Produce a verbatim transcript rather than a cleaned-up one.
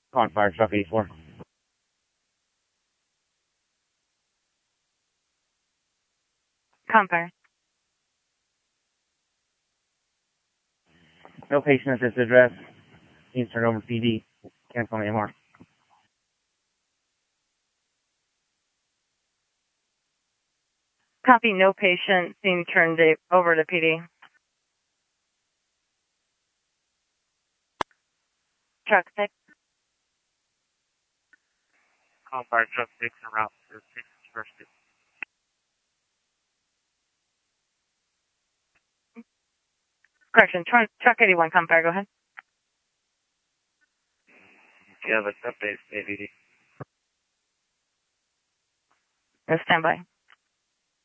On fire truck eighty-four. Compare. No patient at this address. Needs to turn over P D. Can't call me anymore. Copy, no patient being turned over to P D. Truck six. On fire truck six en route for six first. Correction, truck, truck eighty-one, Compare, go ahead. Yeah, let's update A B D. Stand by.